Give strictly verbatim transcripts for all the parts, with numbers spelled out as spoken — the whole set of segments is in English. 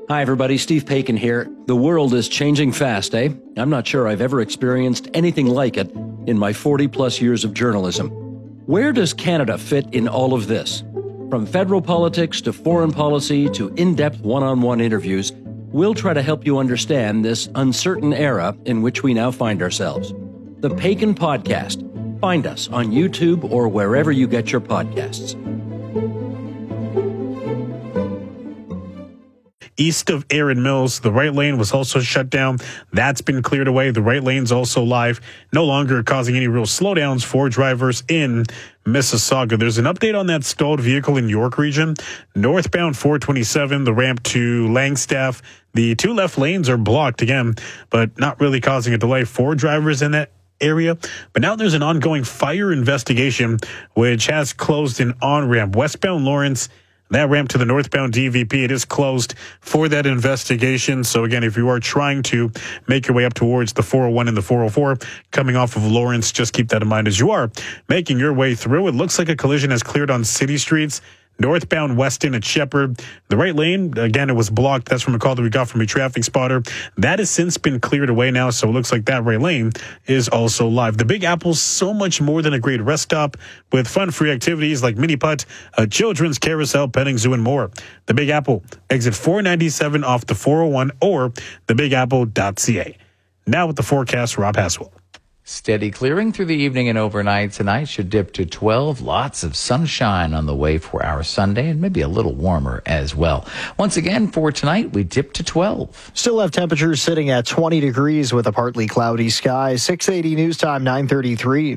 Hi, everybody. Steve Paikin here. The world is changing fast, eh? I'm not sure I've ever experienced anything like it in my forty-plus years of journalism. Where does Canada fit in all of this? From federal politics to foreign policy to in-depth one-on-one interviews, we'll try to help you understand this uncertain era in which we now find ourselves. The Paikin Podcast. Find us on YouTube or wherever you get your podcasts. East of Erin Mills, the right lane was also shut down. That's been cleared away. The right lane's also live, no longer causing any real slowdowns for drivers in Mississauga. There's an update on that stalled vehicle in York region. Northbound four twenty-seven, the ramp to Langstaff. The two left lanes are blocked again, but not really causing a delay for drivers in that area. But now there's an ongoing fire investigation, which has closed an on-ramp westbound Lawrence. That ramp to the northbound D V P, it is closed for that investigation. So again, if you are trying to make your way up towards the four oh one and the four oh four coming off of Lawrence, just keep that in mind as you are making your way through. It looks like a collision has cleared on city streets. Northbound Weston at Shepherd. The right lane, again, it was blocked. That's from a call that we got from a traffic spotter. That has since been cleared away now, so it looks like that right lane is also live. The Big Apple's so much more than a great rest stop with fun-free activities like mini putt, a children's carousel, petting zoo, and more. The Big Apple, exit four ninety-seven off the four oh one or the big apple dot c a. Now with the forecast, Rob Haswell. Steady clearing through the evening and overnight. Tonight should dip to twelve. Lots of sunshine on the way for our Sunday and maybe a little warmer as well. Once again, for tonight, we dip to twelve. Still have temperatures sitting at twenty degrees with a partly cloudy sky. six eighty news time, nine thirty-three.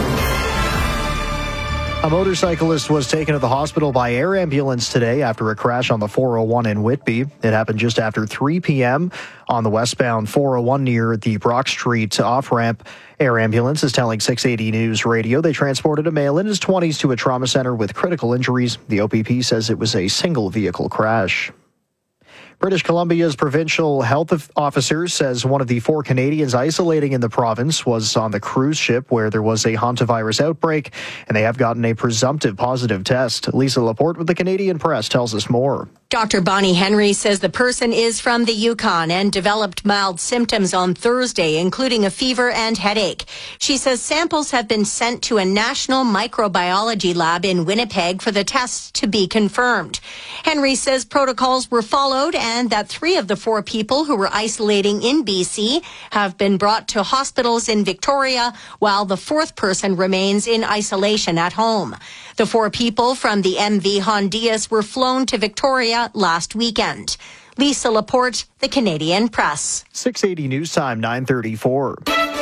A motorcyclist was taken to the hospital by air ambulance today after a crash on the four oh one in Whitby. It happened just after three p.m. on the westbound four oh one near the Brock Street off-ramp. Air ambulance is telling six eighty News Radio they transported a male in his twenties to a trauma center with critical injuries. The O P P says it was a single vehicle crash. British Columbia's provincial health officer says one of the four Canadians isolating in the province was on the cruise ship where there was a hantavirus outbreak, and they have gotten a presumptive positive test. Lisa Laporte with the Canadian Press tells us more. Doctor Bonnie Henry says the person is from the Yukon and developed mild symptoms on Thursday, including a fever and headache. She says samples have been sent to a national microbiology lab in Winnipeg for the tests to be confirmed. Henry says protocols were followed and that three of the four people who were isolating in B C have been brought to hospitals in Victoria, while the fourth person remains in isolation at home. The four people from the M V Hondias were flown to Victoria last weekend. Lisa Laporte, the Canadian Press. six eighty News Time, nine thirty-four.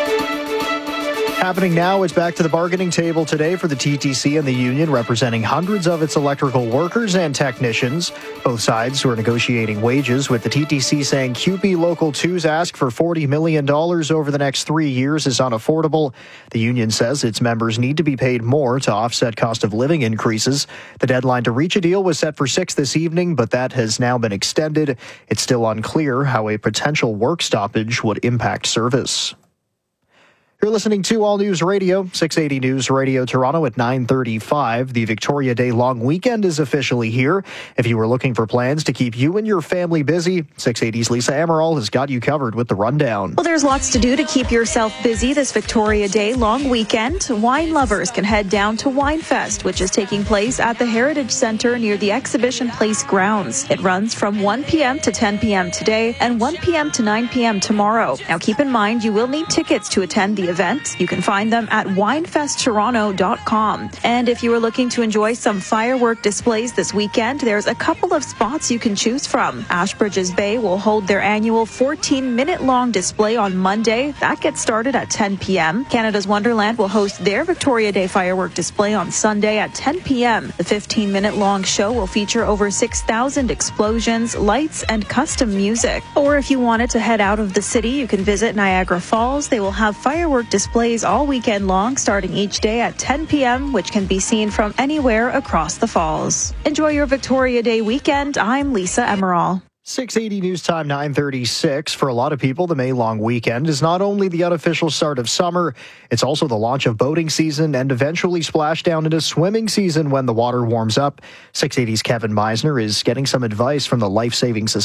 Happening now, it's back to the bargaining table today for the T T C and the union, representing hundreds of its electrical workers and technicians. Both sides who are negotiating wages, with the T T C saying Q P Local two's ask for forty million dollars over the next three years is unaffordable. The union says its members need to be paid more to offset cost of living increases. The deadline to reach a deal was set for six this evening, but that has now been extended. It's still unclear how a potential work stoppage would impact service. You're listening to All News Radio, six eighty News Radio Toronto at nine thirty-five. The Victoria Day long weekend is officially here. If you were looking for plans to keep you and your family busy, six eighty's Lisa Amaral has got you covered with the rundown. Well, there's lots to do to keep yourself busy this Victoria Day long weekend. Wine lovers can head down to Winefest, which is taking place at the Heritage Centre near the Exhibition Place grounds. It runs from one p.m. to ten p.m. today and one p.m. to nine p.m. tomorrow. Now, keep in mind, you will need tickets to attend the event. You can find them at winefest toronto dot com. And if you are looking to enjoy some firework displays this weekend, there's a couple of spots you can choose from. Ashbridges Bay will hold their annual fourteen minute long display on Monday. That gets started at ten p.m. Canada's Wonderland will host their Victoria Day firework display on Sunday at ten p.m. The fifteen minute long show will feature over six thousand explosions, lights, and custom music. Or if you wanted to head out of the city, you can visit Niagara Falls. They will have firework displays all weekend long, starting each day at ten p.m., which can be seen from anywhere across the falls. Enjoy your Victoria Day weekend. I'm Lisa Amaral. six eighty News Time, nine thirty-six. For a lot of people, the May long weekend is not only the unofficial start of summer, it's also the launch of boating season and eventually splashdown into swimming season when the water warms up. six eighty's Kevin Meisner is getting some advice from the Life Saving Society.